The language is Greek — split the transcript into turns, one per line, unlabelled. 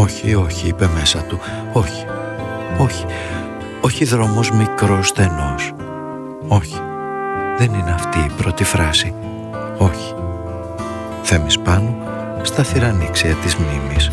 Όχι, όχι, είπε μέσα του. Όχι, όχι, όχι δρόμος μικρός στενός. Όχι, δεν είναι αυτή η πρώτη φράση. Όχι. Θέμης Πάνου στα θηρανίξια της μνήμης.